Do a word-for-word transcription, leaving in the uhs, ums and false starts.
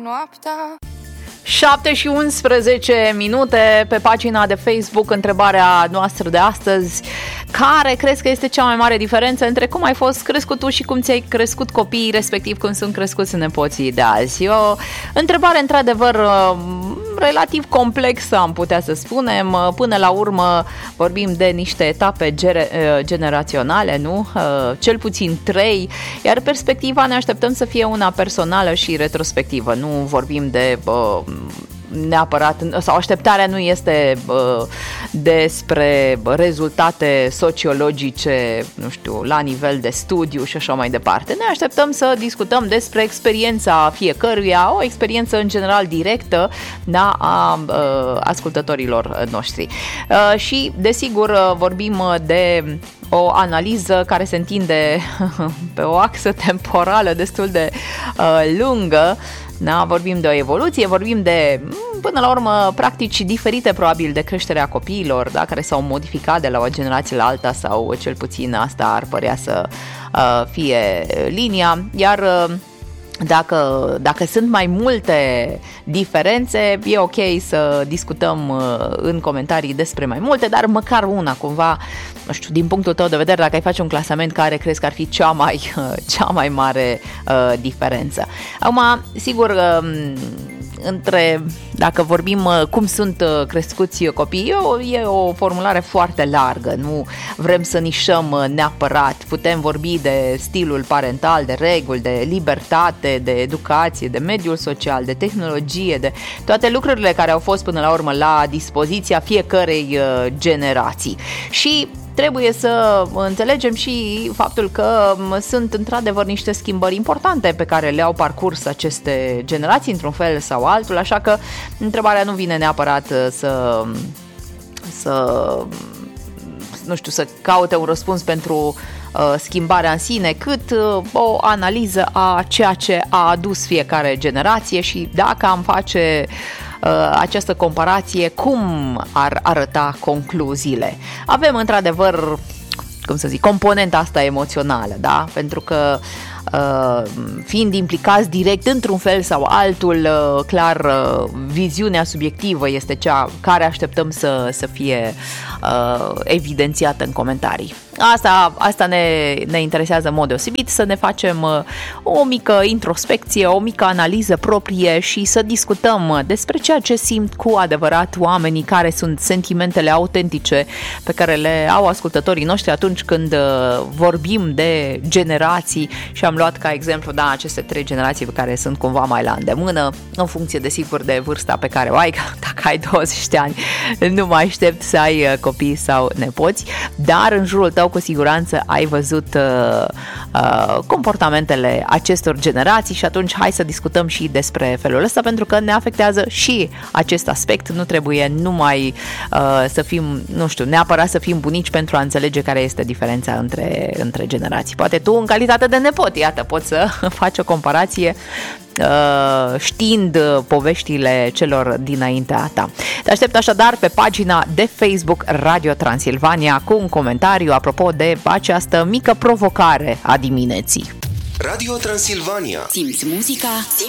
noaptea. șapte și unsprezece minute pe pagina de Facebook. Întrebarea noastră de astăzi: care crezi că este cea mai mare diferență între cum ai fost crescut tu și cum ți-ai crescut copiii, respectiv cum sunt crescuți nepoții de azi? E o întrebare într-adevăr relativ complexă, am putea să spunem. Până la urmă vorbim de niște etape generaționale, nu? Cel puțin trei, iar perspectiva ne așteptăm să fie una personală și retrospectivă. Nu vorbim de neapărat, sau așteptarea nu este uh, despre rezultate sociologice, nu știu, la nivel de studiu și așa mai departe. Ne așteptăm să discutăm despre experiența fiecăruia, o experiență în general directă, da, a uh, ascultătorilor noștri. Uh, și, desigur, vorbim de o analiză care se întinde pe o axă temporală destul de uh, lungă. Da, vorbim de o evoluție, vorbim de, până la urmă, practici diferite probabil de creșterea copiilor, da, care s-au modificat de la o generație la alta, sau cel puțin asta ar părea să uh, fie linia, iar uh, Dacă, dacă sunt mai multe diferențe, e ok să discutăm în comentarii despre mai multe, dar măcar una, cumva, nu știu, din punctul tău de vedere, dacă ai face un clasament, care crezi că ar fi cea mai, cea mai mare uh, diferență. Acum, sigur, uh, între, dacă vorbim uh, cum sunt uh, crescuți copiii, e, e o formulare foarte largă, nu vrem să nișăm uh, neapărat, putem vorbi de stilul parental, de reguli, de libertate, de educație, de mediul social, de tehnologie, de toate lucrurile care au fost până la urmă la dispoziția fiecărei uh, generații. Și trebuie să înțelegem și faptul că sunt într-adevăr niște schimbări importante pe care le-au parcurs aceste generații într-un fel sau altul, așa că întrebarea nu vine neapărat să, să nu știu, să caute un răspuns pentru uh, schimbarea în sine, cât uh, o analiză a ceea ce a adus fiecare generație și dacă am face uh, această comparație, cum ar arăta concluziile. Avem într-adevăr, cum să zic, componenta asta emoțională, da? Pentru că Uh, fiind implicați direct într-un fel sau altul, uh, clar, uh, viziunea subiectivă este cea care așteptăm să, să fie uh, evidențiată în comentarii. Asta, asta ne, ne interesează în mod deosebit, să ne facem uh, o mică introspecție, o mică analiză proprie și să discutăm despre ceea ce simt cu adevărat oamenii, care sunt sentimentele autentice pe care le au ascultătorii noștri atunci când uh, vorbim de generații. Și am luat ca exemplu, da, aceste trei generații pe care sunt cumva mai la îndemână, în funcție, desigur, de vârsta pe care o ai. Dacă ai douăzeci de ani, nu mai aștept să ai copii sau nepoți, dar în jurul tău cu siguranță ai văzut uh, uh, comportamentele acestor generații și atunci hai să discutăm și despre felul ăsta, pentru că ne afectează și acest aspect. Nu trebuie numai uh, să fim, nu știu, neapărat să fim bunici pentru a înțelege care este diferența între, între generații. Poate tu, în calitate de nepot, iată, poți să faci o comparație știind poveștile celor dinaintea ta. Te aștept așadar pe pagina de Facebook Radio Transilvania cu un comentariu apropo de această mică provocare a dimineții. Radio Transilvania. Simți muzica?